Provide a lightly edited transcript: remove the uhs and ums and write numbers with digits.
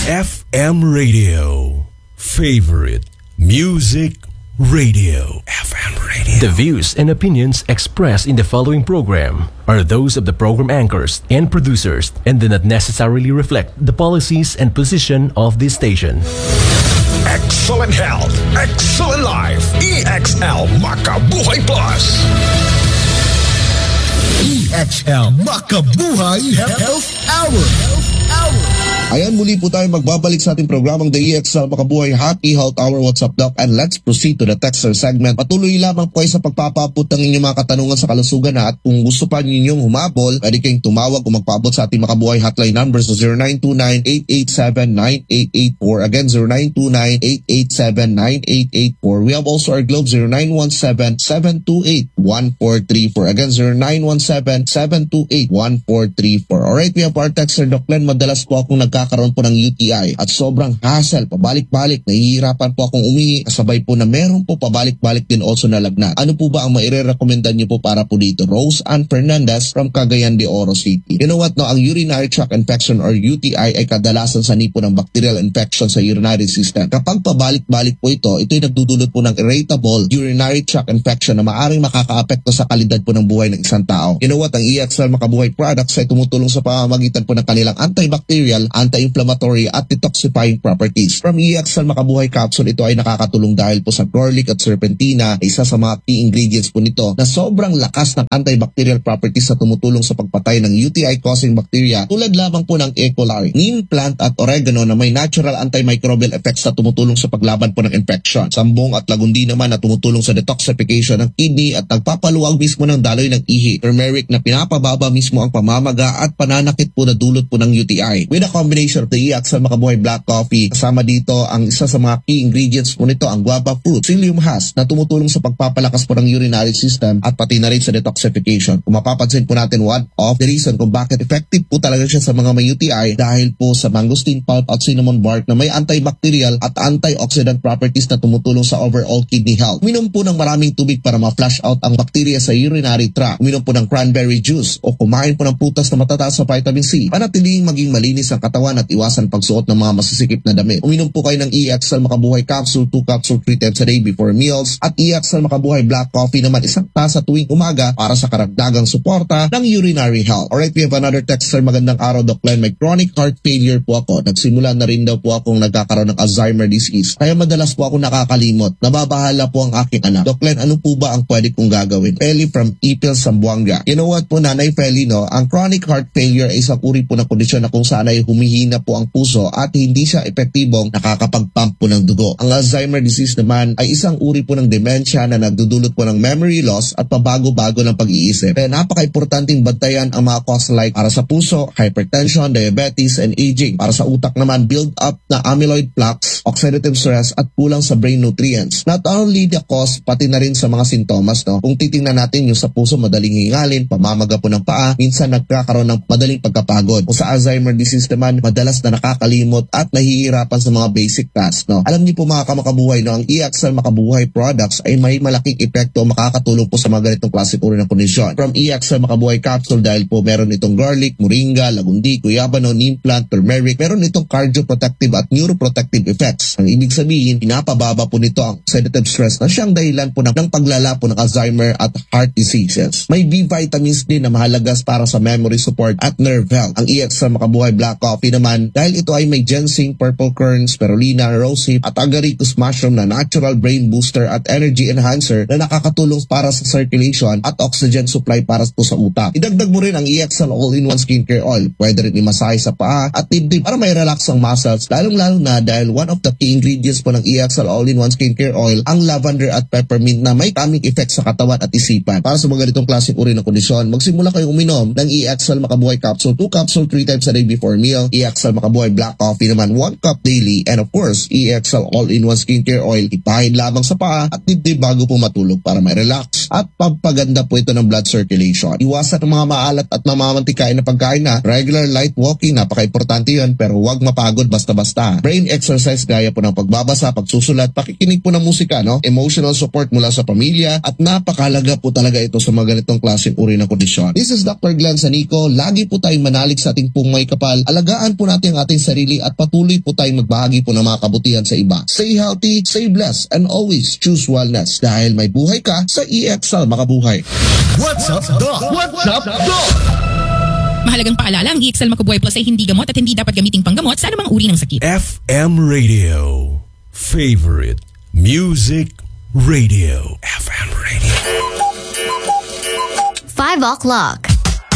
FM Radio. Favorite Music Radio. FM Radio. The views and opinions expressed in the following program are those of the program anchors and producers and do not necessarily reflect the policies and position of this station. Excellent health, excellent life. EXL Makabuhay Plus. EXL Makabuhay Health Hour. Ayan, muli po tayo magbabalik sa ating programang The EXL Makabuhay Happy Health Hour. What's up, Doc? And let's proceed to the texter segment. Patuloy lamang po kayo sa pagpapabot ng inyong mga katanungan sa kalusugan na, at kung gusto pa ninyong humabol, pwede kayong tumawag o magpaabot sa ating Makabuhay hotline number sa 0929-887-9884. Again, 0929-887-9884. We have also our Globe 0917-728-1434. Again, 0917-728-1434. Alright, we have our texter, Doc Len. Madalas po akong nagkakaroon po ng UTI at sobrang hassle, pabalik-balik, nahihirapan po akong umihi, kasabay po na meron po pabalik-balik din also na lagnat. Ano po ba ang maire-recommenda niyo po para po dito? Rose Ann Fernandez from Cagayan de Oro City. You know what, no? Ang urinary tract infection or UTI ay kadalasan sa nipo ng bacterial infection sa urinary system. Kapag pabalik-balik po ito ay nagdudulot po ng irritable urinary tract infection na maaring makakaapekto sa kalidad po ng buhay ng isang tao. You know what, ang EXL Makabuhay products ay tumutulong sa pamamagitan po ng kanilang antibacterial, anti-inflammatory at detoxifying properties. From EXL Makabuhay Capsule, ito ay nakakatulong dahil po sa garlic at serpentina, isa sa mga key ingredients po nito na sobrang lakas ng antibacterial properties na tumutulong sa pagpatay ng UTI-causing bacteria tulad lamang po ng E. coli, neem plant at oregano na may natural antimicrobial effects na tumutulong sa paglaban po ng infection. Sambong at lagundi naman na tumutulong sa detoxification ng kidney at nagpapaluwag mismo ng daloy ng ihi. Turmeric na pinapababa mismo ang pamamaga at pananakit po na dulot po ng UTI. With a combination of the EXL Makabuhay Black Coffee, kasama dito ang isa sa mga key ingredients po nito, ang guava fruit, psyllium husk, na tumutulong sa pagpapalakas po ng urinary system at pati na rin sa detoxification. Kung mapapansin po natin, one of the reason kung bakit effective po talaga siya sa mga may UTI dahil po sa mangosteen pulp at cinnamon bark na may antibacterial at antioxidant properties na tumutulong sa overall kidney health. Uminom po ng maraming tubig para ma-flush out ang bacteria sa urinary tract. Uminom po ng cranberry juice o kumain po ng prutas na matataas sa vitamin C. Panatiling maging malinis ang katawan at iwasan pagsuot ng mga masisikip na damit. Uminom po kayo ng EXL Makabuhay Capsule, 2 capsule 3 times a day before meals, at EXL Makabuhay Black Coffee naman isang tasa tuwing umaga para sa karagdagang suporta ng urinary health. Alright, we have another texter. Magandang araw, Doc Len. May chronic heart failure po ako. Nagsimula na rin daw po akong nagkakaroon ng Alzheimer disease. Kaya madalas po ako nakakalimot. Nababahala po ang aking anak. Doc Len, ano po ba ang pwede kong gagawin? Feli from Ipil, Zamboanga. You know what po, Nanay Feli, no? Ang chronic heart failure ay isang uri po ng kondisyon na kung saan ay humihina po ang puso at hindi siya epektibong nakakapag-pump po ng dugo. Ang Alzheimer disease naman ay isang uri po ng dementia na nagdudulot po ng memory loss at pabago-bago ng pag-iisip. Kaya napaka-importanting bantayan ang mga cause like para sa puso, hypertension, diabetes, and aging. Para sa utak naman, build up na amyloid plaques, oxidative stress, at kulang sa brain nutrients. Not only the cause, pati na rin sa mga sintomas, no? Kung titingnan natin yung sa puso, madaling hingalin, pamamaga po ng paa, minsan nagkakaroon ng madaling pagkapagod. Kung sa Alzheimer disease naman, madalas na nakakalimot at nahihirapan sa mga basic tasks, no? Alam niyo po mga kamakabuhay, no, ang EXL Makabuhay products ay may malaking epekto, makakatulong po sa mga ganitong klase uri ng kondisyon. From EXL Makabuhay Capsule, dahil po meron itong garlic, moringa, lagundi, guyabano, neem plant, turmeric, meron itong cardioprotective at neuroprotective effects. Ang ibig sabihin, pinapababa po nito ang oxidative stress na siyang dahilan po ng paglala po ng Alzheimer at heart diseases. May B vitamins din na mahalagas para sa memory support at nerve health. Ang EXL Makabuhay Black Coffee naman, dahil ito ay may ginseng, purple kern, spirulina, rosehip at agaricus mushroom na natural brain booster at energy enhancer na nakakatulong para sa circulation at oxygen supply para po sa utak. Idagdag mo rin ang EXL All-in-One Skincare Oil. Pwede rin imasahe sa paa at dibdib para may relax ang muscles, lalong-lalo na dahil one of the key ingredients po ng EXL All-in-One Skincare Oil ang lavender at peppermint na may calming effect sa katawan at isipan. Para sa mga ganitong klaseng uri ng kondisyon, magsimula kayong uminom ng EXL Makabuhay Capsule, 2 capsule 3 times a day before meal, EXL Makabuhay Black Coffee naman 1 cup daily, and of course, EXL All-in-One Skincare Oil. Ipahin lamang sa paa at dibdib bago po matulog para may relax at pagpaganda po ito ng blood circulation. Iwasan ang mga maalat at mamamantikain na pagkain na regular light walking, napaka-importante yun, pero huwag mapagod basta-basta. Brain exercise gaya po ng pagbabasa, pagsusulat, pakikinig po ng musika, no? Emotional support mula sa pamilya, at napakalaga po talaga ito sa mga ganitong klaseng uri ng kondisyon. This is Dr. Glenn Sanico. Lagi po tayong manalig sa ating pungmay kapal. Alagaan po natin ang ating sarili at patuloy po tayong magbahagi po ng mga kabutihan sa iba. Stay healthy, stay blessed, and always choose wellness dahil may buhay ka sa EXL Makabuhay. What's up, Doc? What's up, Doc? Mahalagang paalala, ang EXL Makabuhay Plus ay hindi gamot at hindi dapat gamiting panggamot sa anumang uri ng sakit. FM Radio. Favorite Music Radio. FM Radio. 5 o'clock.